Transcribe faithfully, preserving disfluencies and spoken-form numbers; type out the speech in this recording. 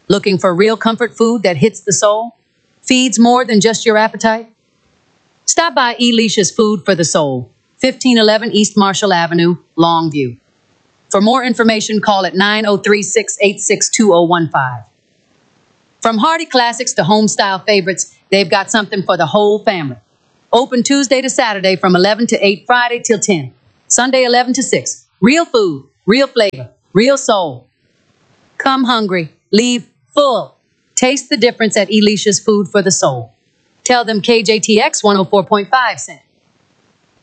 Looking for real comfort food that hits the soul? Feeds more than just your appetite? Stop by Elicia's Food for the Soul, fifteen eleven East Marshall Avenue, Longview. For more information, call at nine oh three, six eight six, two oh one five. From hearty classics to home-style favorites, they've got something for the whole family. Open Tuesday to Saturday from eleven to eight, Friday till ten. Sunday eleven to six. Real food, real flavor, real soul. Come hungry, leave full. Taste the difference at Elicia's Food for the Soul. Tell them K J T X one oh four point five sent.